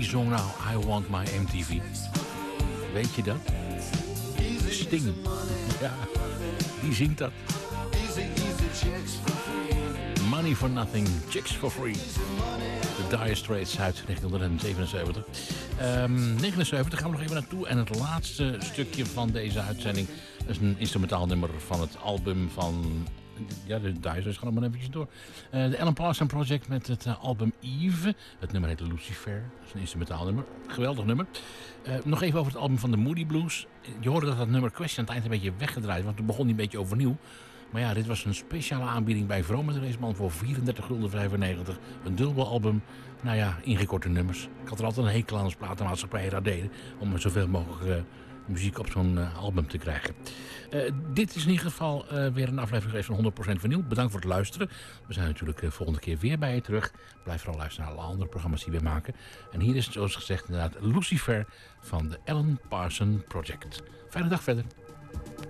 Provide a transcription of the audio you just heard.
zong nou I Want My MTV? Weet je dat? Sting. Ja, die zingt dat. Money for Nothing, Chicks for Free. De Dire Straits uit 1977. 79 gaan we nog even naartoe. En het laatste stukje van deze uitzending is een instrumentaal nummer van het album van... Ja, de Dire Straits gaan er maar eventjes door. De Alan Parsons Project met het album Eve. Het nummer heet Lucifer. Dat is een instrumentaal nummer. Geweldig nummer. Nog even over het album van de Moody Blues. Je hoorde dat nummer Question aan het eind een beetje weggedraaid. Want toen begon hij een beetje overnieuw. Maar ja, dit was een speciale aanbieding bij Vrome de Raceman voor 34,95 €. Een dubbel album. Nou ja, ingekorte nummers. Ik had er altijd een hekel aan als platenmaatschappij dat deden. Om zoveel mogelijk muziek op zo'n album te krijgen. Dit is in ieder geval weer een aflevering geweest van 100% Vinyl. Bedankt voor het luisteren. We zijn natuurlijk volgende keer weer bij je terug. Blijf vooral luisteren naar alle andere programma's die we maken. En hier is het zoals gezegd inderdaad Lucifer van de Alan Parsons Project. Fijne dag verder.